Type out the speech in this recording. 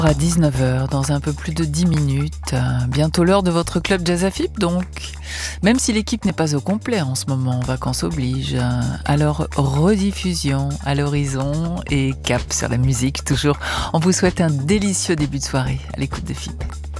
À 19h, dans un peu plus de 10 minutes. Bientôt l'heure de votre club Jazz AFIP donc. Même si l'équipe n'est pas au complet en ce moment, vacances oblige. Alors rediffusion à l'horizon et cap sur la musique toujours. On vous souhaite un délicieux début de soirée à l'écoute de FIP.